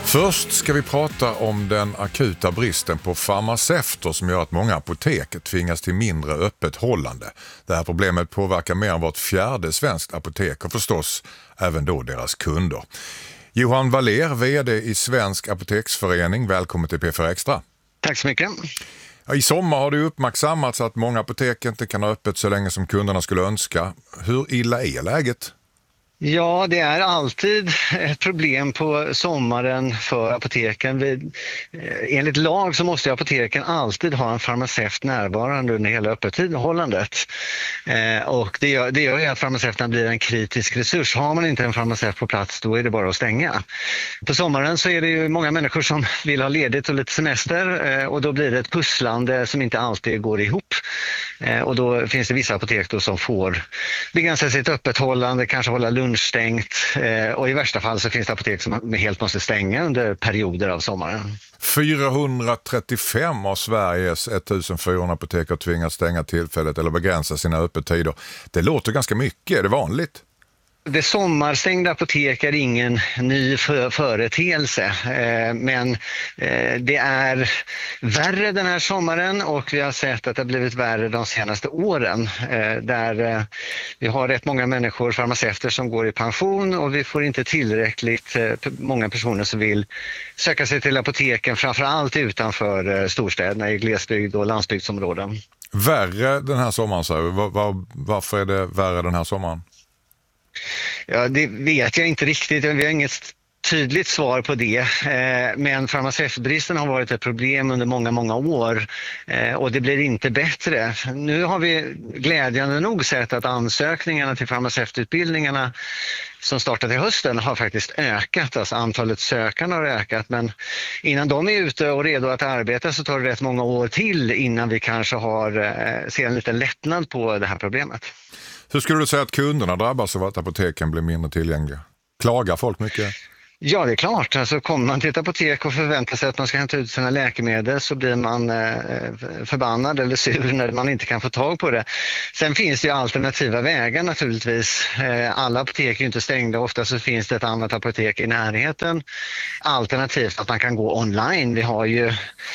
Först ska vi prata om den akuta bristen på farmaceuter som gör att många apotek tvingas till mindre öppethållande. Det här problemet påverkar mer än vart fjärde svenskt apotek och förstås även då deras kunder. Johan Waller, vd i Svensk Apoteksförening, välkommen till P4 Extra. Tack så mycket. I sommar har det uppmärksammats att många apotek inte kan ha öppet så länge som kunderna skulle önska. Hur illa är läget? Ja, det är alltid ett problem på sommaren för apoteken. Enligt lag så måste apoteken alltid ha en farmaceut närvarande under hela öppethållandet. Och det gör ju att farmaceuterna blir en kritisk resurs. Har man inte en farmaceut på plats, då är det bara att stänga. På sommaren så är det ju många människor som vill ha ledigt och lite semester och då blir det ett pusslande som inte alltid går ihop. Och då finns det vissa apotek då som får begränsa sitt öppethållande, kanske hålla lunchstängt och i värsta fall så finns det apotek som helt måste stänga under perioder av sommaren. 435 av Sveriges 1400 apotek har tvingats stänga tillfället eller begränsa sina öppettider. Det låter ganska mycket, är det vanligt? Det sommarstängda apotek är ingen ny företeelse, men det är värre den här sommaren och vi har sett att det har blivit värre de senaste åren. Där vi har rätt många människor, farmaceuter, som går i pension och vi får inte tillräckligt många personer som vill söka sig till apoteken, framförallt utanför storstäderna i glesbygd och landsbygdsområden. Värre den här sommaren, så varför är det värre den här sommaren? Ja, det vet jag inte riktigt. Vi har inget tydligt svar på det. Men farmaceutbristen har varit ett problem under många år och det blir inte bättre. Nu har vi glädjande nog sett att ansökningarna till farmaceututbildningarna som startade i hösten har faktiskt ökat. Alltså antalet sökande har ökat, men innan de är ute och redo att arbeta så tar det rätt många år till innan vi kanske ser en liten lättnad på det här problemet. Hur skulle du säga att kunderna drabbas av att apoteken blir mindre tillgängliga? Klagar folk mycket? Ja, det är klart. Alltså, kommer man till ett apotek och förväntar sig att man ska hämta ut sina läkemedel så blir man förbannad eller sur när man inte kan få tag på det. Sen finns det ju alternativa vägar naturligtvis. Alla apotek är ju inte stängda. Ofta så finns det ett annat apotek i närheten. Alternativt att man kan gå online. Vi har ju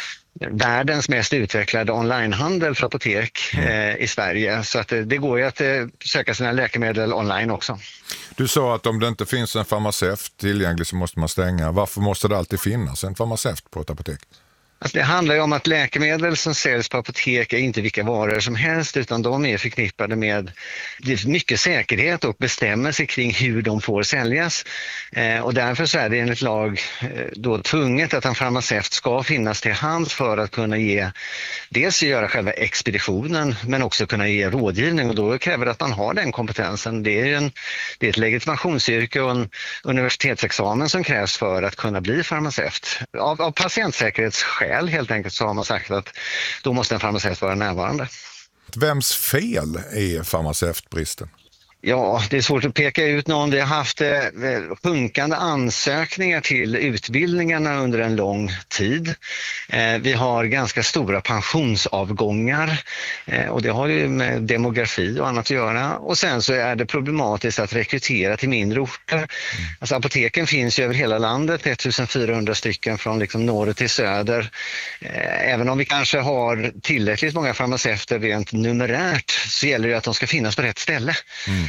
världens mest utvecklade onlinehandel för apotek i Sverige. Så att det går ju att söka sina läkemedel online också. Du sa att om det inte finns en farmaceut tillgänglig så måste man stänga. Varför måste det alltid finnas en farmaceut på ett apotek? Alltså det handlar ju om att läkemedel som säljs på apotek är inte vilka varor som helst utan de är förknippade med mycket säkerhet och bestämmelser kring hur de får säljas. Och därför så är det enligt lag då tvunget att en farmaceut ska finnas till hands för att kunna dels göra själva expeditionen men också kunna ge rådgivning och då kräver det att man har den kompetensen. Det är ett legitimationsyrke och en universitetsexamen som krävs för att kunna bli farmaceut. Av patientsäkerhetsskäl helt enkelt så har man sagt att då måste en farmaceut vara närvarande. Vems fel är farmaceutbristen? Ja, det är svårt att peka ut någon. Vi har haft sjunkande ansökningar till utbildningarna under en lång tid. Vi har ganska stora pensionsavgångar och det har ju med demografi och annat att göra. Och sen så är det problematiskt att rekrytera till mindre orter. Alltså apoteken finns ju över hela landet, 1400 stycken från liksom norr till söder. Även om vi kanske har tillräckligt många farmaceuter rent numerärt så gäller det att de ska finnas på rätt ställe.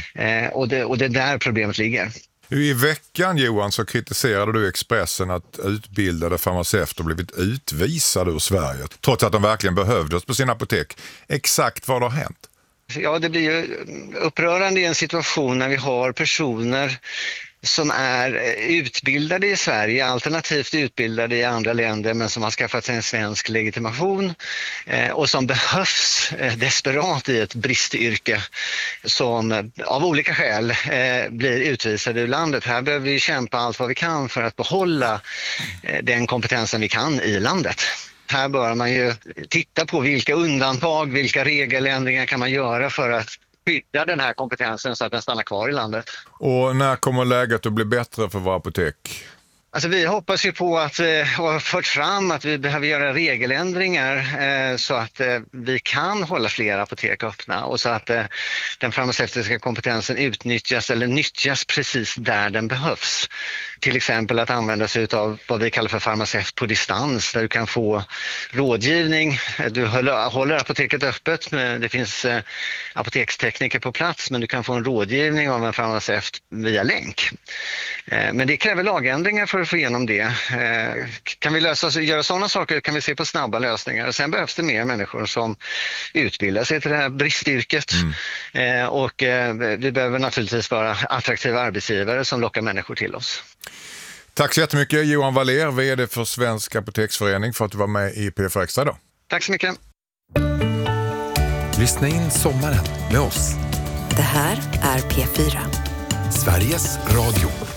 Och det är där problemet ligger. I veckan, Johan, så kritiserade du Expressen att utbildade farmaceuter blivit utvisade ur Sverige trots att de verkligen behövdes på sin apotek. Exakt vad har hänt? Ja, det blir ju upprörande i en situation när vi har personer som är utbildade i Sverige, alternativt utbildade i andra länder men som har skaffat sig en svensk legitimation och som behövs desperat i ett bristyrke som av olika skäl blir utvisade ur landet. Här behöver vi kämpa allt vad vi kan för att behålla den kompetensen vi kan i landet. Här bör man ju titta på vilka undantag, vilka regeländringar kan man göra för att skydda den här kompetensen så att den stannar kvar i landet. Och när kommer läget att bli bättre för våra apotek? Alltså vi hoppas ju på att ha fört fram att vi behöver göra regeländringar så att vi kan hålla fler apotek öppna och så att den farmaceutiska kompetensen utnyttjas eller nyttjas precis där den behövs. till exempel att använda sig av vad vi kallar för farmaceut på distans, där du kan få rådgivning. Du håller apoteket öppet, det finns apotekstekniker på plats, men du kan få en rådgivning av en farmaceut via länk. Men det kräver lagändringar för att få igenom det. Kan vi göra sådana saker kan vi se på snabba lösningar. Sen behövs det mer människor som utbildar sig till det här bristyrket. Och vi behöver naturligtvis vara attraktiva arbetsgivare som lockar människor till oss. Tack så jättemycket Johan Waller, vd för Svensk Apoteksförening, för att du var med i PFR Extra idag. Tack så mycket. Lyssna in sommaren med oss. Det här är P4. Sveriges Radio.